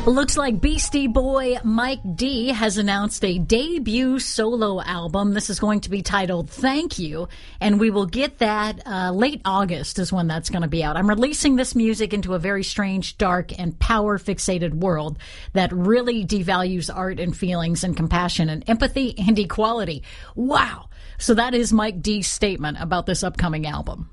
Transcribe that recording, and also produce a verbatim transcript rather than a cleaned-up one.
Looks like Beastie Boy Mike D has announced a debut solo album. This is going to be titled Thank You, and we will get that uh, late August is when that's going to be out. I'm releasing this music into a very strange, dark, and power-fixated world that really devalues art and feelings and compassion and empathy and equality. Wow. So that is Mike D's statement about this upcoming album.